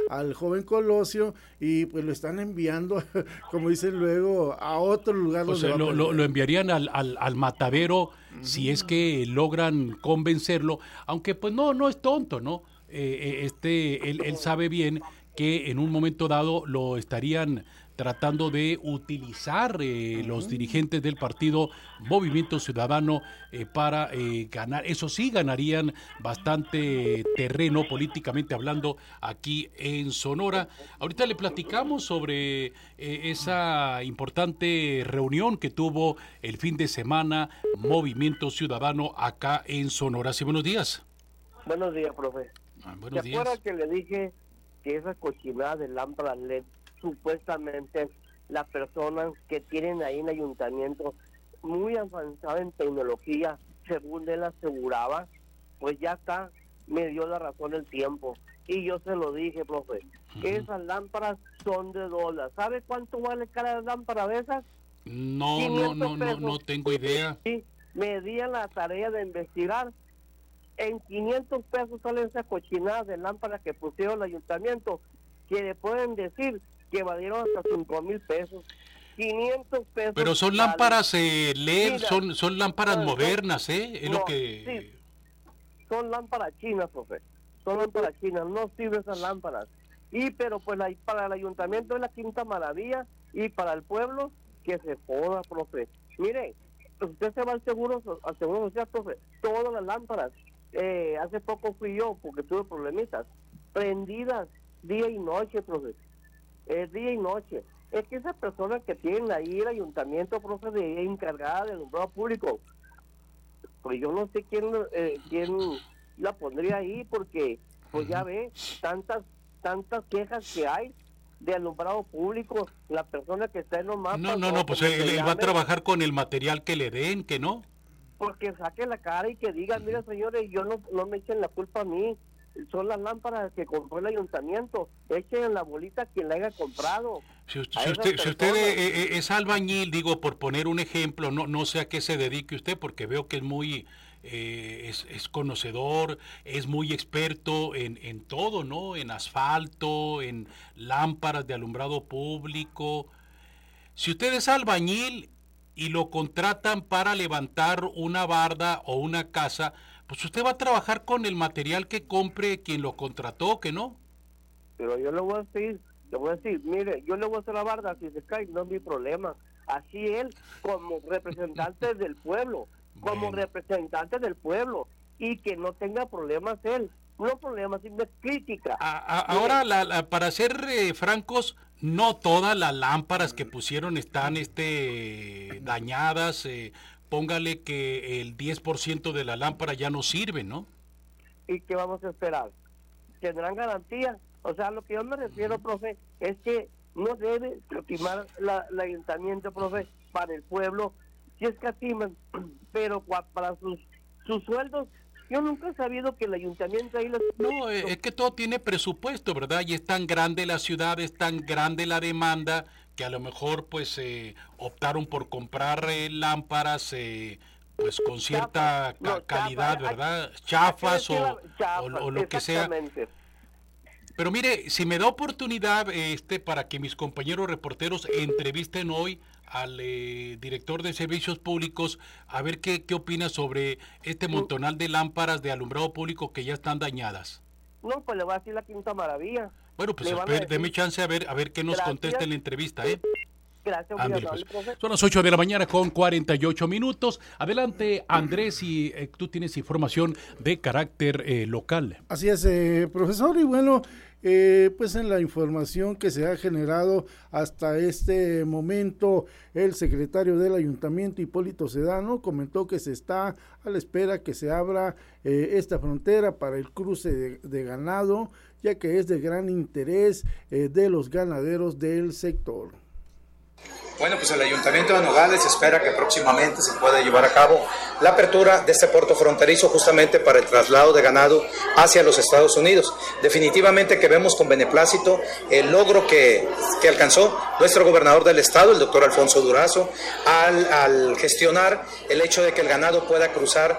al joven Colosio y pues lo están enviando, como dicen luego, a otro lugar. O sea, lo enviarían al matadero si es que logran convencerlo, aunque pues no es tonto, ¿no? Él sabe bien que en un momento dado lo estarían tratando de utilizar los dirigentes del partido Movimiento Ciudadano para ganar. Eso sí, ganarían bastante terreno políticamente hablando aquí en Sonora. Ahorita le platicamos sobre esa importante reunión que tuvo el fin de semana Movimiento Ciudadano acá en Sonora. Sí, buenos días. Buenos días, profe. Buenos días. ¿Se acuerda que le dije que esa cochinada de lámparas LED supuestamente las personas que tienen ahí en el ayuntamiento muy avanzada en tecnología, según él aseguraba? Pues ya está, me dio la razón el tiempo. Y yo se lo dije, profe, esas lámparas son de $. ¿Sabe cuánto vale cada lámpara de esas? No tengo idea. Sí, me di a la tarea de investigar. En 500 pesos salen esas cochinadas de lámparas que pusieron el ayuntamiento, que le pueden decir que valieron hasta 5,000 pesos. 500 pesos. Pero son lámparas LED, son lámparas modernas, es lo que... Sí, son lámparas chinas, profe. Son lámparas chinas, no sirven esas lámparas. Pero pues para el ayuntamiento es la quinta maravilla, y para el pueblo que se joda, profe. Mire, usted se va al seguro social, profe, todas las lámparas. Hace poco fui yo, porque tuve problemitas, prendidas día y noche, profe. Día y noche. Es que esas personas que tienen ahí el ayuntamiento, profe, de encargada del alumbrado público, pues yo no sé quién la pondría ahí, porque pues ya ve tantas quejas que hay de alumbrado público. La persona que está en los mapas... No, pues él va a trabajar con el material que le den, que no. Porque saque la cara y que diga, mira, señores, yo no me echen la culpa a mí, son las lámparas que compró el ayuntamiento, echen la bolita a quien la haya comprado. Si usted es albañil, digo, por poner un ejemplo, no sé a qué se dedique usted, porque veo que es muy es conocedor, es muy experto en todo, ¿no? En asfalto, en lámparas de alumbrado público. Si usted es albañil y lo contratan para levantar una barda o una casa, pues usted va a trabajar con el material que compre quien lo contrató, ¿que no? Pero yo le voy a decir, mire, yo le voy a hacer la barda, si se cae, no es mi problema. Así él, como representante del pueblo, y que no tenga problemas él. No problemas, sino crítica. Ahora, para ser francos, no todas las lámparas que pusieron están dañadas. Póngale que el 10% de la lámpara ya no sirve, ¿no? ¿Y qué vamos a esperar? ¿Tendrán garantía? O sea, lo que yo me refiero, profe, es que no debe escatimar el ayuntamiento, profe, para el pueblo. Sí escatiman, pero para sus sueldos... Yo nunca he sabido que el ayuntamiento ahí... No, es que todo tiene presupuesto, ¿verdad? Y es tan grande la ciudad, es tan grande la demanda, que a lo mejor pues optaron por comprar lámparas pues con cierta calidad, ¿verdad? Chafas o lo que sea. Pero mire, si me da oportunidad para que mis compañeros reporteros entrevisten hoy al director de servicios públicos, a ver qué opina sobre este montonal de lámparas de alumbrado público que ya están dañadas. No, pues le voy a decir la quinta maravilla. Bueno, pues deme chance a ver qué nos contesta en la entrevista, Gracias, Ándale, pues. Son las 8 de la mañana con 48 minutos. Adelante, Andrés, y tú tienes información de carácter local. Así es, profesor, y bueno, pues en la información que se ha generado hasta este momento, el secretario del Ayuntamiento, Hipólito Sedano, comentó que se está a la espera que se abra esta frontera para el cruce de ganado, ya que es de gran interés de los ganaderos del sector. Bueno, pues el Ayuntamiento de Nogales espera que próximamente se pueda llevar a cabo la apertura de este puerto fronterizo justamente para el traslado de ganado hacia los Estados Unidos. Definitivamente que vemos con beneplácito el logro que alcanzó nuestro gobernador del estado, el doctor Alfonso Durazo, al gestionar el hecho de que el ganado pueda cruzar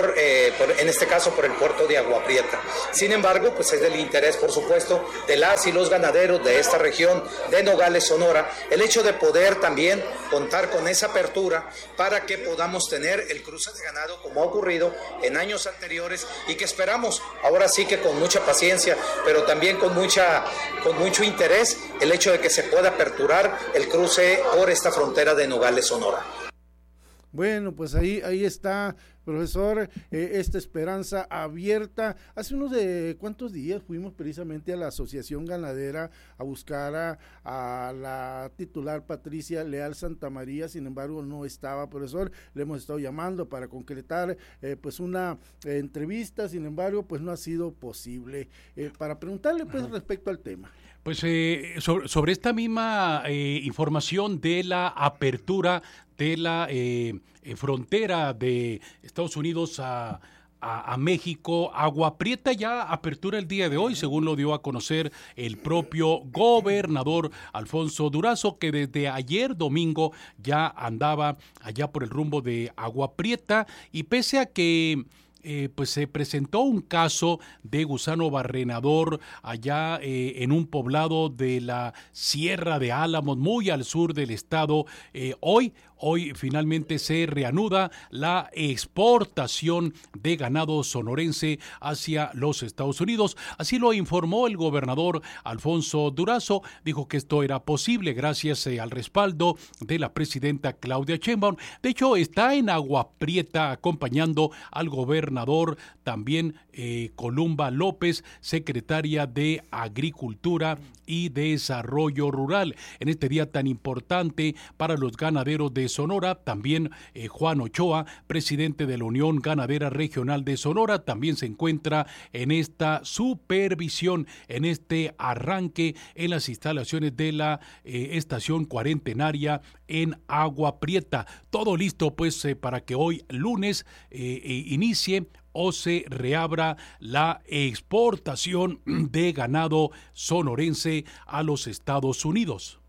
en este caso por el puerto de Agua Prieta. Sin embargo, pues es del interés, por supuesto, de las y los ganaderos de esta región de Nogales, Sonora, el hecho de poder también contar con esa apertura para que podamos tener el cruce de ganado como ha ocurrido en años anteriores y que esperamos ahora sí que con mucha paciencia, pero también con mucho interés, el hecho de que se pueda aperturar el cruce por esta frontera de Nogales, Sonora. Bueno, pues ahí está, profesor, esta esperanza abierta. Hace ¿cuántos días fuimos precisamente a la Asociación Ganadera a buscar a la titular Patricia Leal Santamaría? Sin embargo, no estaba, profesor. Le hemos estado llamando para concretar pues una entrevista, sin embargo, pues no ha sido posible. Para preguntarle pues respecto al tema. Pues sobre esta misma información de la apertura de la frontera de Estados Unidos a México, Agua Prieta ya apertura el día de hoy, según lo dio a conocer el propio gobernador Alfonso Durazo, que desde ayer domingo ya andaba allá por el rumbo de Agua Prieta, y pese a que pues se presentó un caso de gusano barrenador allá en un poblado de la Sierra de Álamos, muy al sur del estado. Hoy finalmente se reanuda la exportación de ganado sonorense hacia los Estados Unidos. Así lo informó el gobernador Alfonso Durazo. Dijo que esto era posible gracias al respaldo de la presidenta Claudia Sheinbaum. De hecho, está en Agua Prieta acompañando al gobernador también Columba López, secretaria de Agricultura y Desarrollo Rural. En este día tan importante para los ganaderos de Sonora, también Juan Ochoa, presidente de la Unión Ganadera Regional de Sonora, también se encuentra en esta supervisión, en este arranque en las instalaciones de la estación cuarentenaria en Agua Prieta. Todo listo pues para que hoy lunes inicie o se reabra la exportación de ganado sonorense a los Estados Unidos.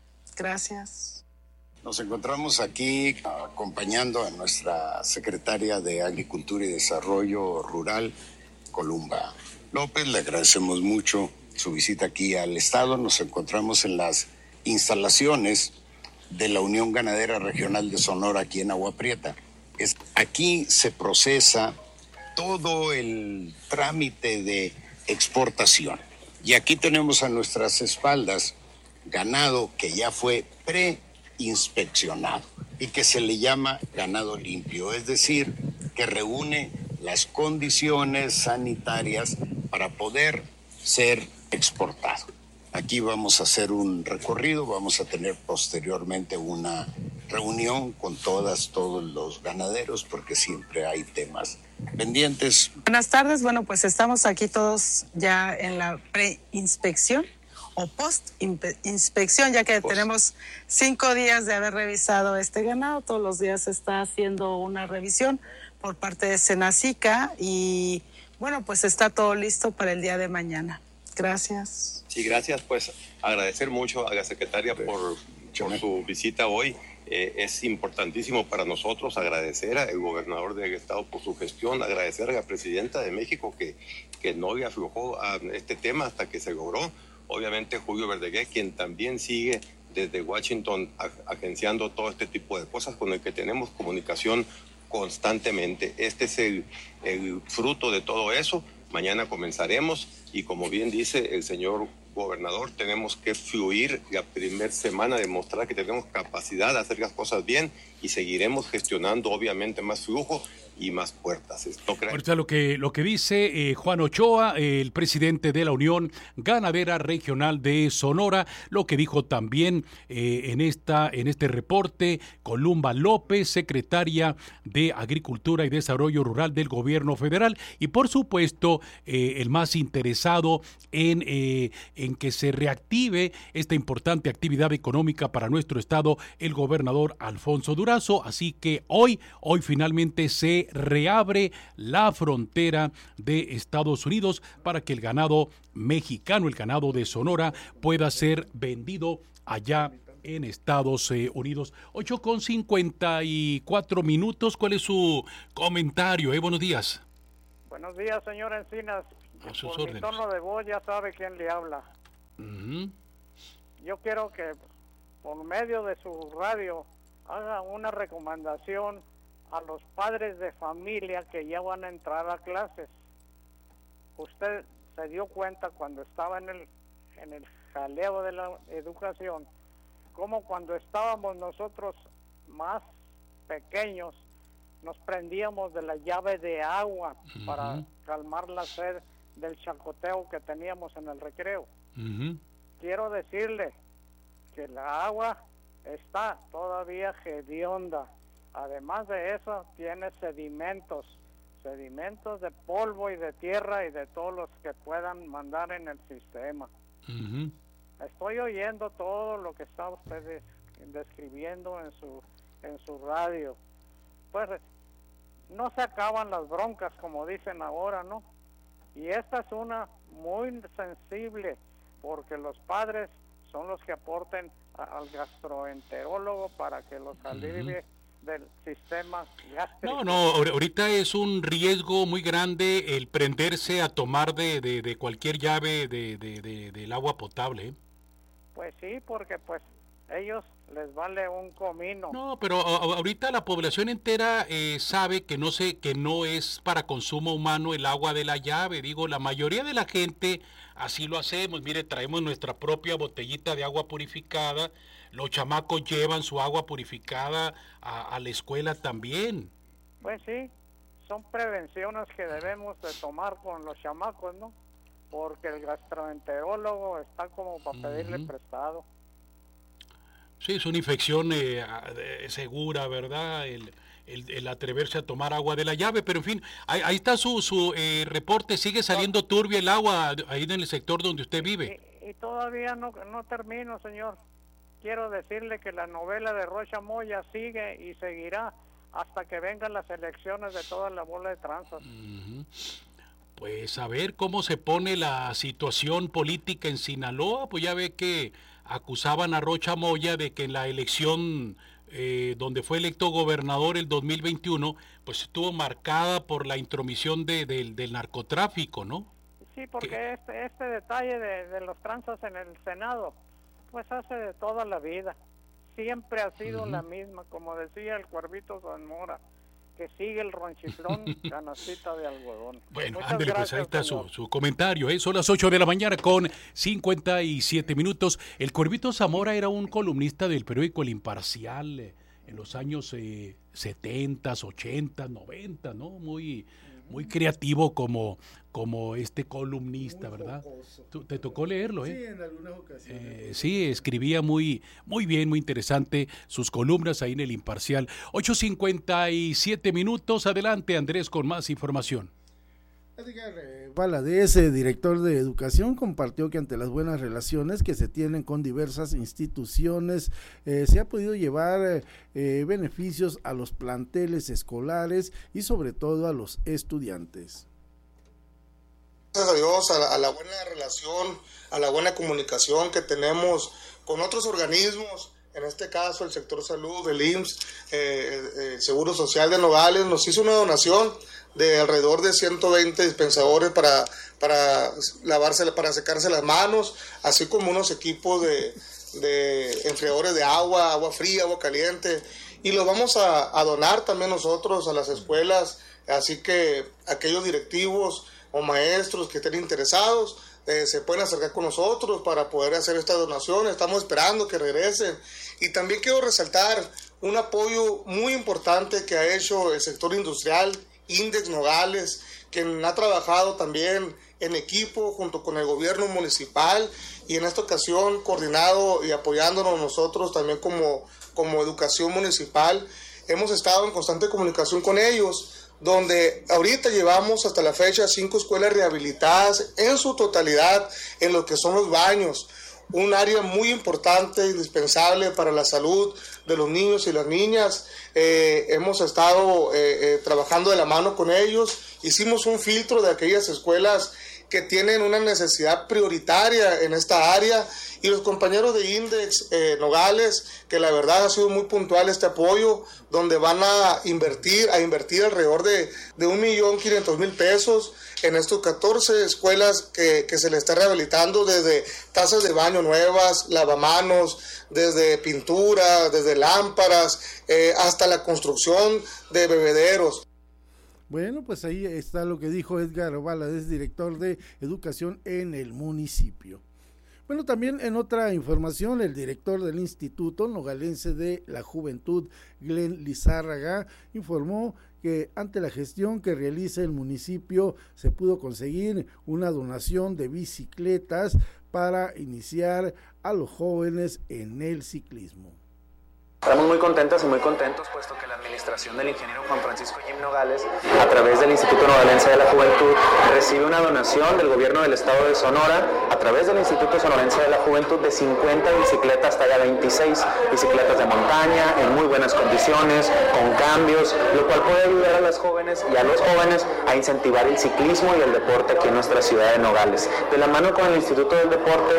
Gracias. Nos encontramos aquí acompañando a nuestra secretaria de Agricultura y Desarrollo Rural, Columba López. Le agradecemos mucho su visita aquí al estado. Nos encontramos en las instalaciones de la Unión Ganadera Regional de Sonora aquí en Agua Prieta. Aquí se procesa todo el trámite de exportación. Y aquí tenemos a nuestras espaldas ganado que ya fue preinspeccionado y que se le llama ganado limpio, es decir, que reúne las condiciones sanitarias para poder ser exportado. Aquí vamos a hacer un recorrido, vamos a tener posteriormente una reunión con todos los ganaderos porque siempre hay temas pendientes. Buenas tardes, bueno, pues estamos aquí todos ya en la preinspección o post-inspección, ya que tenemos 5 días de haber revisado este ganado. Todos los días se está haciendo una revisión por parte de Senacica y bueno, pues está todo listo para el día de mañana. Gracias. Sí, gracias. Pues agradecer mucho a la secretaria por su visita hoy. Es importantísimo para nosotros agradecer al gobernador del estado por su gestión, agradecer a la presidenta de México que no le aflojó a este tema hasta que se logró. Obviamente Julio Verdeguer, quien también sigue desde Washington agenciando todo este tipo de cosas con el que tenemos comunicación constantemente. Este es el fruto de todo eso. Mañana comenzaremos y como bien dice el señor gobernador, tenemos que fluir la primera semana, demostrar que tenemos capacidad de hacer las cosas bien y seguiremos gestionando obviamente más flujo y más puertas. ¿No creen? Ahorita lo que dice Juan Ochoa, el presidente de la Unión Ganadera Regional de Sonora, lo que dijo también en este reporte Columba López, secretaria de Agricultura y Desarrollo Rural del Gobierno Federal, y por supuesto el más interesado en que se reactive esta importante actividad económica para nuestro estado, el gobernador Alfonso Durazo. Así que hoy finalmente se reabre la frontera de Estados Unidos para que el ganado mexicano, el ganado de Sonora, pueda ser vendido allá en Estados Unidos. 8:54. ¿Cuál es su comentario? Buenos días. Buenos días, señor Encinas. A sus Por órdenes. mi tono de voz ya sabe quién le habla. Uh-huh. Yo quiero que por medio de su radio haga una recomendación a los padres de familia que ya van a entrar a clases. Usted se dio cuenta cuando estaba en el jaleo de la educación, como cuando estábamos nosotros más pequeños, nos prendíamos de la llave de agua para calmar la sed del chacoteo que teníamos en el recreo. Quiero decirle que la agua está todavía hedionda. Además de eso, tiene sedimentos de polvo y de tierra y de todos los que puedan mandar en el sistema. Estoy oyendo todo lo que está usted describiendo en su radio. Pues no se acaban las broncas, como dicen ahora, ¿no? Y esta es una muy sensible, porque los padres son los que aporten al gastroenterólogo para que los alivie del sistema gástrico. No, ahorita es un riesgo muy grande el prenderse a tomar de cualquier llave del agua potable. Pues sí, porque pues ellos les vale un comino. No, pero ahorita la población entera sabe que no es para consumo humano el agua de la llave. Digo, la mayoría de la gente así lo hacemos. Mire, traemos nuestra propia botellita de agua purificada. Los chamacos llevan su agua purificada a la escuela también. Pues sí, son prevenciones que debemos de tomar con los chamacos, ¿no? Porque el gastroenterólogo está como para pedirle prestado. Sí, es una infección segura, ¿verdad? El atreverse a tomar agua de la llave, pero en fin, ahí está su reporte. Sigue saliendo turbia el agua ahí en el sector donde usted vive. Y todavía no termino, señor. Quiero decirle que la novela de Rocha Moya sigue y seguirá hasta que vengan las elecciones de toda la bola de tranzas. Pues a ver cómo se pone la situación política en Sinaloa. Pues ya ve que acusaban a Rocha Moya de que en la elección donde fue electo gobernador el 2021, pues estuvo marcada por la intromisión del narcotráfico, ¿no? Sí, porque este detalle de los tranzas en el Senado, pues hace de toda la vida. Siempre ha sido la misma, como decía el Cuervito Zamora, que sigue el ronchiflón, canastita de algodón. Bueno, Muchas ándele, pues ahí gracias, está señor. su comentario. Son las 8 de la mañana con 57 minutos. El Cuervito Zamora era un columnista del periódico El Imparcial en los años 70, 80, 90, ¿no? Muy creativo como este columnista, ¿verdad? Te tocó leerlo, ¿eh? Sí, en algunas ocasiones. Sí, escribía muy bien, muy interesante sus columnas ahí en El Imparcial. 8:57 minutos. Adelante, Andrés, con más información. Edgar Valadez, director de Educación, compartió que ante las buenas relaciones que se tienen con diversas instituciones, se ha podido llevar beneficios a los planteles escolares y sobre todo a los estudiantes. Gracias a Dios, a la buena relación, a la buena comunicación que tenemos con otros organismos, en este caso el sector salud, el IMSS, el Seguro Social de Nogales, nos hizo una donación de alrededor de 120 dispensadores para secarse las manos, así como unos equipos de enfriadores de agua fría, agua caliente, y los vamos a donar también nosotros a las escuelas, así que aquellos directivos o maestros que estén interesados se pueden acercar con nosotros para poder hacer esta donación. Estamos esperando que regresen. Y también quiero resaltar un apoyo muy importante que ha hecho el sector industrial Index Nogales, quien ha trabajado también en equipo junto con el gobierno municipal y en esta ocasión coordinado y apoyándonos nosotros también como educación municipal. Hemos estado en constante comunicación con ellos, donde ahorita llevamos hasta la fecha 5 escuelas rehabilitadas en su totalidad en lo que son los baños, un área muy importante, indispensable para la salud de los niños y las niñas. Hemos estado trabajando de la mano con ellos, hicimos un filtro de aquellas escuelas que tienen una necesidad prioritaria en esta área, y los compañeros de Index Nogales, que la verdad ha sido muy puntual este apoyo, donde van a invertir alrededor de 1.500.000 pesos en estos 14 escuelas que se le está rehabilitando, desde tazas de baño nuevas, lavamanos, desde pintura, desde lámparas, hasta la construcción de bebederos. Bueno, pues ahí está lo que dijo Edgar Valadez, director de Educación en el municipio. Bueno, también en otra información, el director del Instituto Nogalense de la Juventud, Glenn Lizárraga, informó que ante la gestión que realiza el municipio se pudo conseguir una donación de bicicletas para iniciar a los jóvenes en el ciclismo. Estamos muy contentas y muy contentos, puesto que la administración del ingeniero Juan Francisco Jim Nogales, a través del Instituto Nogalense de la Juventud, recibe una donación del gobierno del estado de Sonora, a través del Instituto Sonorense de la Juventud, de 50 bicicletas talla 26, bicicletas de montaña, en muy buenas condiciones, con cambios, lo cual puede ayudar a las jóvenes y a los jóvenes a incentivar el ciclismo y el deporte aquí en nuestra ciudad de Nogales. De la mano con el Instituto del Deporte,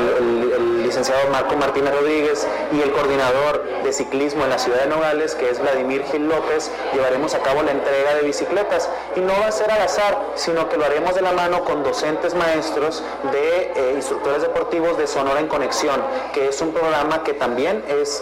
el licenciado Marco Martínez Rodríguez y el coordinador de ciclismo en la ciudad de Nogales, que es Vladimir Gil López, llevaremos a cabo la entrega de bicicletas, y no va a ser al azar, sino que lo haremos de la mano con docentes maestros de instructores deportivos de Sonora en Conexión, que es un programa que también es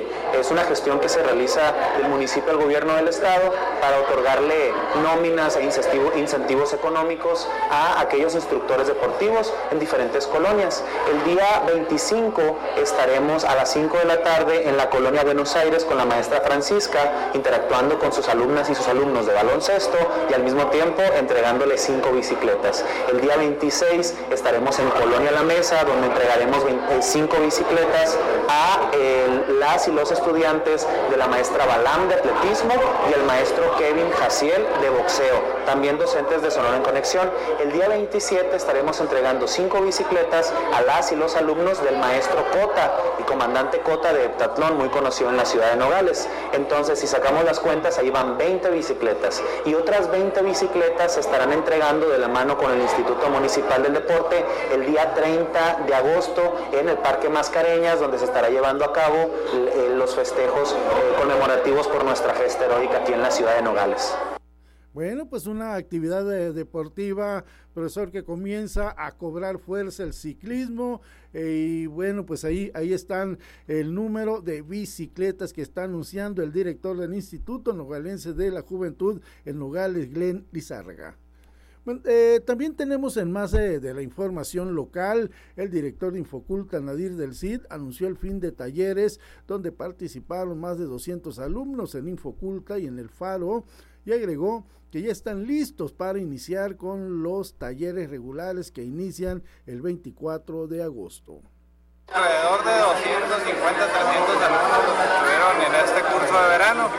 una gestión que se realiza del municipio al gobierno del estado para otorgarle nóminas e incentivos económicos a aquellos instructores deportivos en diferentes colonias. El día 25 estaremos a las 5 de la tarde en la colonia Buenos Aires con la maestra Francisca, interactuando con sus alumnas y sus alumnos de baloncesto y al mismo tiempo entregándoles 5 bicicletas. El día 26 estaremos en Colonia La Mesa, donde entregaremos 5 bicicletas a las y los estudiantes de la maestra Balam de atletismo y el maestro Kevin Jaciel de boxeo, también docentes de Sonora en Conexión. El día 27 estaremos entregando 5 bicicletas a las y los alumnos del maestro Cota y comandante Cota de heptatlón, muy conocido en la ciudad de Nogales. Entonces, si sacamos las cuentas, ahí van 20 bicicletas, y otras 20 bicicletas se estarán entregando de la mano con el Instituto Municipal del Deporte el día 30 de agosto en el Parque Mascareñas, donde se estará llevando a cabo los festejos conmemorativos por nuestra gesta heroica aquí en la ciudad de Nogales. Bueno, pues una actividad deportiva, profesor, que comienza a cobrar fuerza el ciclismo, y bueno, pues ahí están el número de bicicletas que está anunciando el director del Instituto Nogalense de la Juventud en Nogales, Glenn Lizárraga. Bueno, también tenemos en más de la información local, el director de Infoculta, Nadir del Cid, anunció el fin de talleres donde participaron más de 200 alumnos en Infoculta y en el Faro, y agregó que ya están listos para iniciar con los talleres regulares que inician el 24 de agosto. Alrededor de 250, 300 alumnos estuvieron en este curso de verano.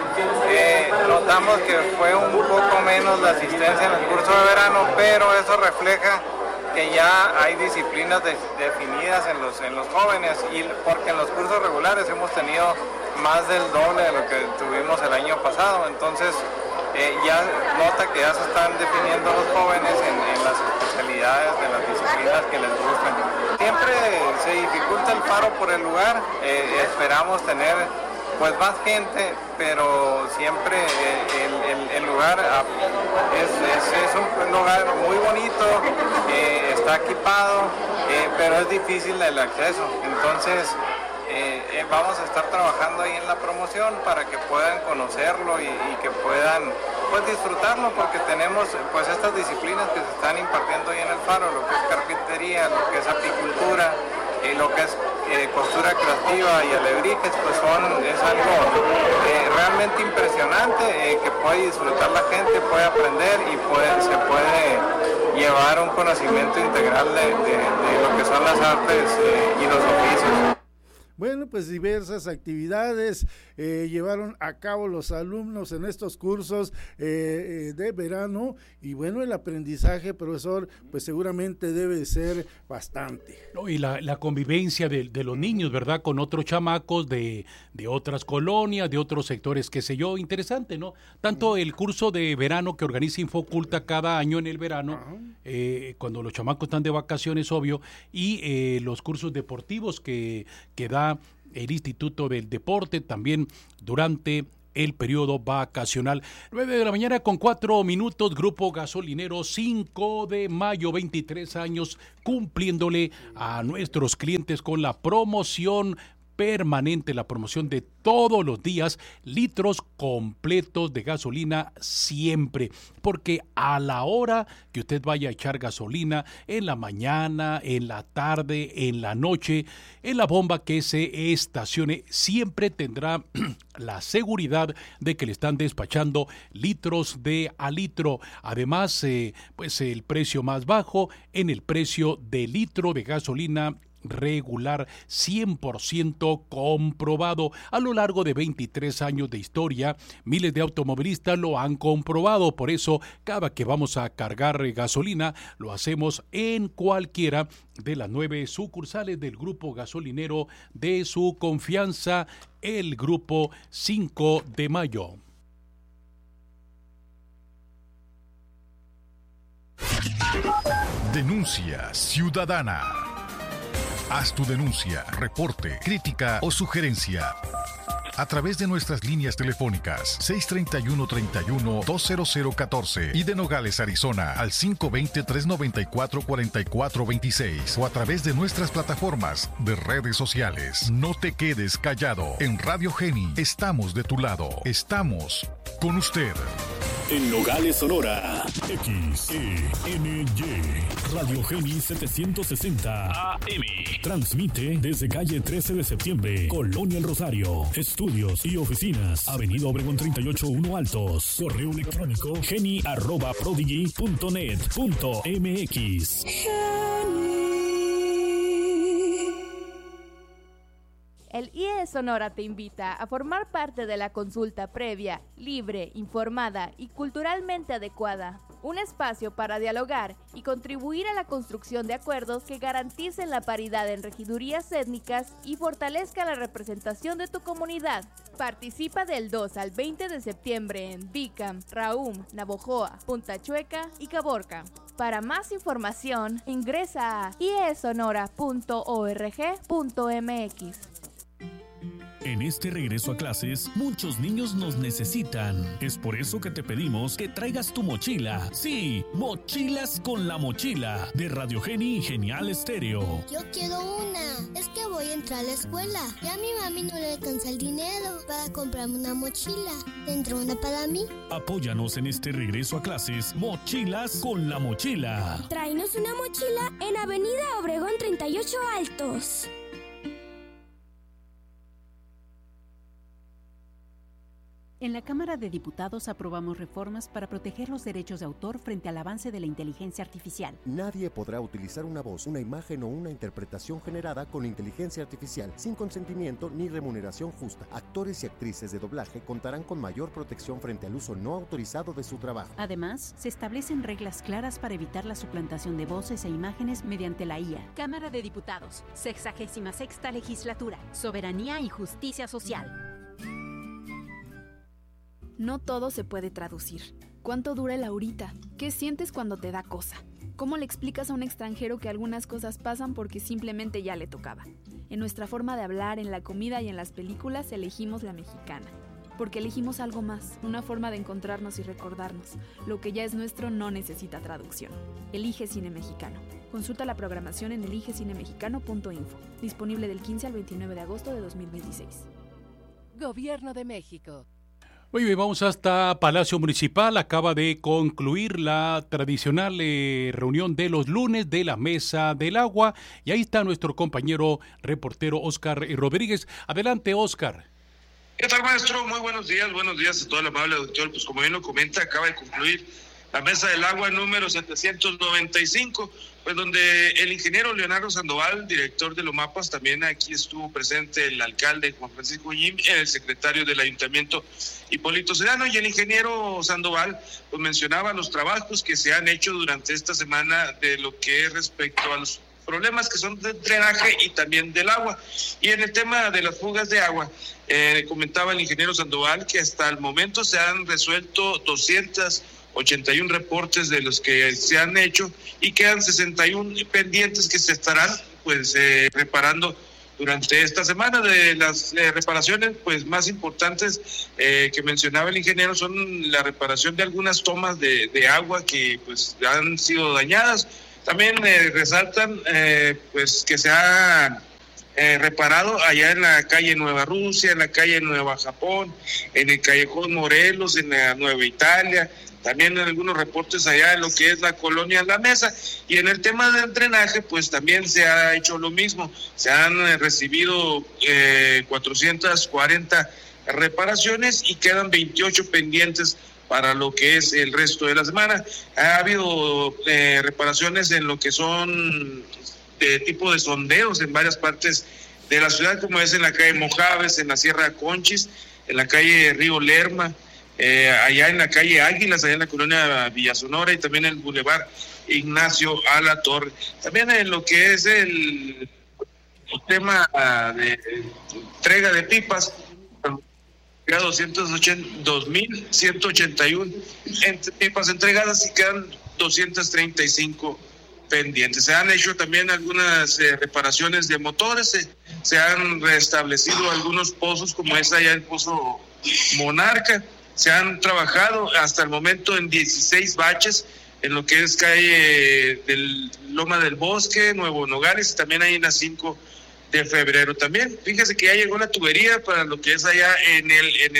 Notamos que fue un poco menos la asistencia en el curso de verano, pero eso refleja que ya hay disciplinas definidas en los jóvenes, y porque en los cursos regulares hemos tenido más del doble de lo que tuvimos el año pasado. Entonces ya nota que ya se están definiendo los jóvenes en las especialidades de las disciplinas que les gustan. Siempre se dificulta el paro por el lugar, esperamos tener pues más gente, pero siempre el lugar es un lugar muy bonito, está equipado, pero es difícil el acceso. Entonces vamos a estar trabajando ahí en la promoción para que puedan conocerlo y que puedan pues disfrutarlo, porque tenemos pues estas disciplinas que se están impartiendo ahí en el Faro, lo que es carpintería, lo que es apicultura, lo que es costura creativa y alebrijes, pues es algo realmente impresionante, que puede disfrutar la gente, puede aprender y se puede llevar un conocimiento integral de lo que son las artes y los oficios. Bueno, pues diversas actividades llevaron a cabo los alumnos en estos cursos de verano, y bueno, el aprendizaje, profesor, pues seguramente debe ser bastante. No, y la convivencia de los niños, ¿verdad? Con otros chamacos de otras colonias, de otros sectores, qué sé yo, interesante, ¿no? Tanto el curso de verano que organiza Infoculta cada año en el verano, cuando los chamacos están de vacaciones, obvio, y los cursos deportivos que da el Instituto del Deporte también durante el periodo vacacional. 9:04 a.m, Grupo Gasolinero, 5 de mayo, 23 años cumpliéndole a nuestros clientes con la promoción permanente, la promoción de todos los días, litros completos de gasolina siempre, porque a la hora que usted vaya a echar gasolina, en la mañana, en la tarde, en la noche, en la bomba que se estacione, siempre tendrá la seguridad de que le están despachando litros de a litro. Además, pues el precio más bajo en el precio de litro de gasolina regular, 100% comprobado. A lo largo de 23 años de historia, miles de automovilistas lo han comprobado. Por eso, cada que vamos a cargar gasolina, lo hacemos en cualquiera de las 9 sucursales del Grupo Gasolinero de su confianza, el Grupo 5 de Mayo. Denuncia ciudadana. Haz tu denuncia, reporte, crítica o sugerencia a través de nuestras líneas telefónicas 631-31-20014 y de Nogales, Arizona al 520-394-4426 o a través de nuestras plataformas de redes sociales. No te quedes callado. En Radio Geni estamos de tu lado. Estamos con usted. En Nogales, Sonora, XENY, Radio Geni 760 AM. Transmite desde calle 13 de septiembre, Colonia El Rosario. Estudios y oficinas, Avenida Obregón 38-1 Altos. Correo electrónico geni@prodigy.net.mx. El IE Sonora te invita a formar parte de la consulta previa, libre, informada y culturalmente adecuada. Un espacio para dialogar y contribuir a la construcción de acuerdos que garanticen la paridad en regidurías étnicas y fortalezca la representación de tu comunidad. Participa del 2 al 20 de septiembre en Bicam, Raúm, Navojoa, Punta Chueca y Caborca. Para más información, ingresa a iesonora.org.mx. En este regreso a clases, muchos niños nos necesitan. Es por eso que te pedimos que traigas tu mochila. Sí, Mochilas con la Mochila, de Radio Geni Genial Estéreo. Yo quiero una. Es que voy a entrar a la escuela. Y a mi mami no le alcanza el dinero para comprarme una mochila. ¿Tendrá una para mí? Apóyanos en este regreso a clases, Mochilas con la Mochila. Tráenos una mochila en Avenida Obregón 38 Altos. En la Cámara de Diputados aprobamos reformas para proteger los derechos de autor frente al avance de la inteligencia artificial. Nadie podrá utilizar una voz, una imagen o una interpretación generada con inteligencia artificial sin consentimiento ni remuneración justa. Actores y actrices de doblaje contarán con mayor protección frente al uso no autorizado de su trabajo. Además, se establecen reglas claras para evitar la suplantación de voces e imágenes mediante la IA. Cámara de Diputados, 66ª Legislatura, Soberanía y Justicia Social. No todo se puede traducir. ¿Cuánto dura el ahorita? ¿Qué sientes cuando te da cosa? ¿Cómo le explicas a un extranjero que algunas cosas pasan porque simplemente ya le tocaba? En nuestra forma de hablar, en la comida y en las películas elegimos la mexicana. Porque elegimos algo más, una forma de encontrarnos y recordarnos. Lo que ya es nuestro no necesita traducción. Elige Cine Mexicano. Consulta la programación en eligecinemexicano.info. Disponible del 15 al 29 de agosto de 2026. Gobierno de México. Muy bien, vamos hasta Palacio Municipal. Acaba de concluir la tradicional reunión de los lunes de la Mesa del Agua. Y ahí está nuestro compañero reportero Óscar Rodríguez. Adelante, Óscar. ¿Qué tal, maestro? Muy buenos días a todo el amable auditorio. Pues como bien lo comenta, acaba de concluir la Mesa del Agua número 795, pues donde el ingeniero Leonardo Sandoval, director de Lomapas, también aquí estuvo presente el alcalde Juan Francisco Yim, el secretario del Ayuntamiento Hipólito Sedano, y el ingeniero Sandoval pues mencionaba los trabajos que se han hecho durante esta semana de lo que es respecto a los problemas que son de drenaje y también del agua. Y en el tema de las fugas de agua, comentaba el ingeniero Sandoval que hasta el momento se han resuelto 281 reportes de los que se han hecho y quedan 61 pendientes que se estarán pues reparando durante esta semana. De las reparaciones pues más importantes que mencionaba el ingeniero son la reparación de algunas tomas de agua que pues han sido dañadas. También resaltan pues que se ha reparado allá en la calle Nueva Rusia, en la calle Nueva Japón, en el Callejón Morelos, en la Nueva Italia, también en algunos reportes allá en lo que es la colonia La Mesa. Y en el tema del drenaje pues también se ha hecho lo mismo, se han recibido 440 reparaciones y quedan 28 pendientes para lo que es el resto de la semana. Ha habido reparaciones en lo que son de tipo de sondeos en varias partes de la ciudad, como es en la calle Mojaves, en la Sierra Conchis, en la calle Río Lerma, allá en la calle Águilas, allá en la colonia Villa Sonora, y también en el Boulevard Ignacio A. La Torre. También en lo que es el tema de entrega de pipas, 2.181 pipas entregadas y quedan 235 pendientes. Se han hecho también algunas reparaciones de motores, se han restablecido algunos pozos, como es allá el Pozo Monarca. Se han trabajado hasta el momento en 16 baches en lo que es calle del Loma del Bosque, Nuevo Nogales, y también hay en las 5 de febrero. También fíjese que ya llegó la tubería para lo que es allá en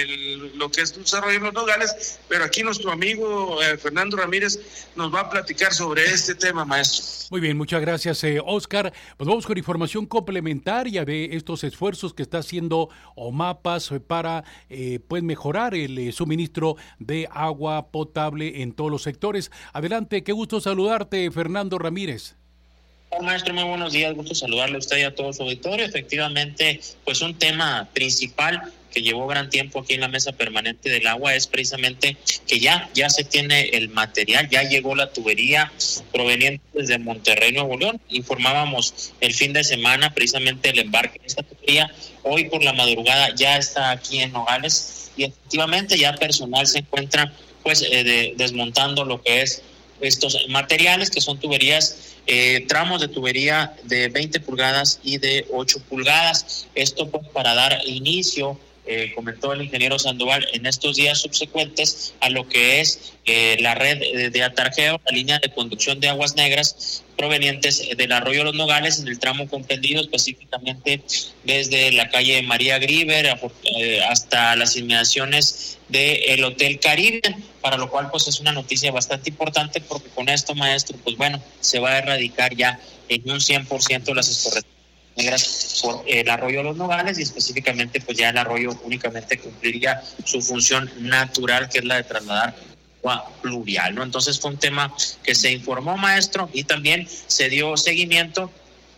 lo que es Dulce Arroyo Los Nogales, pero aquí nuestro amigo Fernando Ramírez nos va a platicar sobre este tema, maestro. Muy bien, muchas gracias, Óscar. Pues vamos con información complementaria de estos esfuerzos que está haciendo Omapas para pues mejorar el suministro de agua potable en todos los sectores. Adelante, qué gusto saludarte, Fernando Ramírez. Hola, maestro, muy buenos días, gusto saludarle a usted y a todo su auditorio. Efectivamente, pues un tema principal que llevó gran tiempo aquí en la Mesa Permanente del Agua es precisamente que ya se tiene el material, ya llegó la tubería proveniente desde Monterrey, Nuevo León. Informábamos el fin de semana precisamente el embarque de esta tubería. Hoy por la madrugada ya está aquí en Nogales y efectivamente ya personal se encuentra pues desmontando lo que es estos materiales que son tuberías, tramos de tubería de 20 pulgadas y de 8 pulgadas. Esto pues para dar inicio, comentó el ingeniero Sandoval, en estos días subsecuentes a lo que es la red de atarjeo, la línea de conducción de aguas negras provenientes del arroyo Los Nogales, en el tramo comprendido específicamente desde la calle María Grieber hasta las inmediaciones del Hotel Caribe, para lo cual pues es una noticia bastante importante, porque con esto, maestro, pues bueno, se va a erradicar ya en un 100% las escorrentías negras por el arroyo Los Nogales, y específicamente pues ya el arroyo únicamente cumpliría su función natural, que es la de trasladar agua pluvial, ¿no? Entonces fue un tema que se informó, maestro, y también se dio seguimiento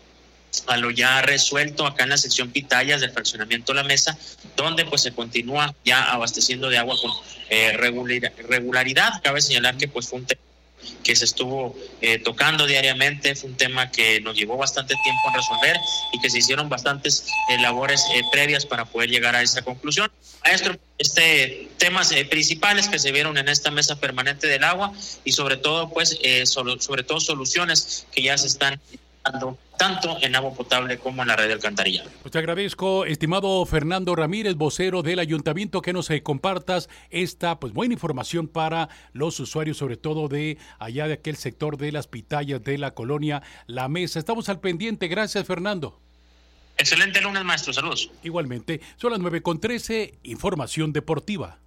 a lo ya resuelto acá en la sección Pitayas del fraccionamiento La Mesa, donde pues se continúa ya abasteciendo de agua con regularidad. Cabe señalar que pues fue un tema que se estuvo tocando diariamente, fue un tema que nos llevó bastante tiempo en resolver y que se hicieron bastantes labores previas para poder llegar a esa conclusión. Maestro, temas principales que se vieron en esta Mesa Permanente del Agua, y sobre todo pues sobre todo soluciones que ya se están dando tanto en agua potable como en la red de alcantarillado. Pues te agradezco, estimado Fernando Ramírez, vocero del ayuntamiento, que nos compartas esta pues buena información para los usuarios, sobre todo de allá de aquel sector de las Pitayas de la colonia La Mesa. Estamos al pendiente. Gracias, Fernando. Excelente lunes, maestro. Saludos. Igualmente. Son las 9:13, información deportiva.